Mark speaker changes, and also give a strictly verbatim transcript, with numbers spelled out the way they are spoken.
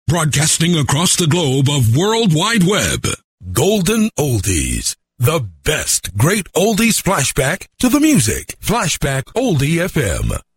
Speaker 1: broadcasting across the globe of World Wide Web. Golden Oldies. The best great oldies flashback to the music. Flashback Oldie F M.